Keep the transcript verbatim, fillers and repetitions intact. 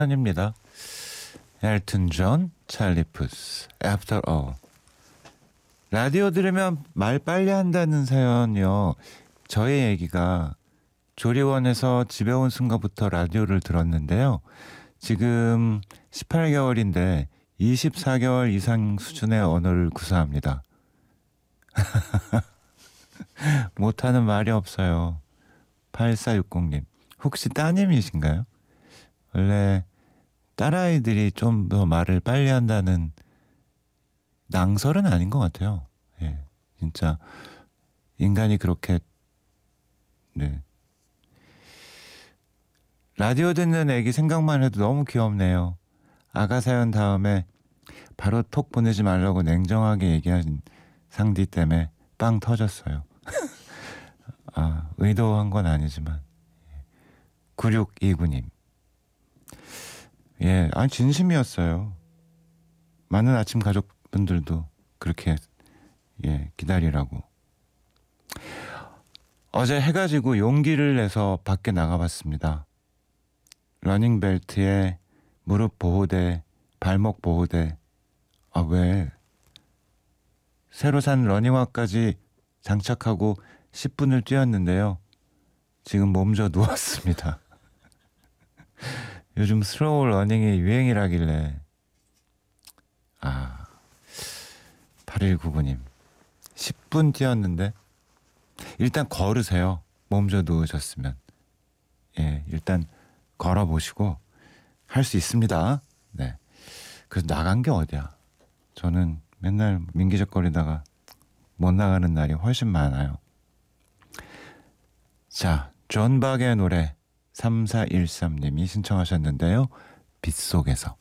입니다. 엘튼 존, 찰리 푸스, After All. 라디오 들으면 말 빨리 한다는 사연이요. 저의 얘기가 조리원에서 집에 온 순간부터 라디오를 들었는데요. 지금 십팔 개월인데 이십사 개월 이상 수준의 언어를 구사합니다. 못하는 말이 없어요. 팔사육공님. 혹시 따님이신가요? 원래 딸아이들이 좀 더 말을 빨리 한다는 낭설은 아닌 것 같아요. 예, 진짜 인간이 그렇게. 네. 라디오 듣는 애기 생각만 해도 너무 귀엽네요. 아가 사연 다음에 바로 톡 보내지 말라고 냉정하게 얘기한 상디 때문에 빵 터졌어요. 아, 의도한 건 아니지만. 구육이구님. 예, 아니 진심이었어요. 많은 아침 가족분들도 그렇게 예 기다리라고. 어제 해가 지고 용기를 내서 밖에 나가봤습니다. 러닝벨트에 무릎 보호대, 발목 보호대. 아 왜? 새로 산 러닝화까지 장착하고 십 분을 뛰었는데요. 지금 몸져 누웠습니다. 요즘 슬로우 러닝이 유행이라길래. 아, 팔일구구님. 십 분 뛰었는데 일단 걸으세요. 몸져 누우셨으면. 예, 일단 걸어보시고 할 수 있습니다. 네. 그래서 나간 게 어디야. 저는 맨날 민기적거리다가 못 나가는 날이 훨씬 많아요. 자, 존 박의 노래 삼사일삼님이 신청하셨는데요. 빗속에서.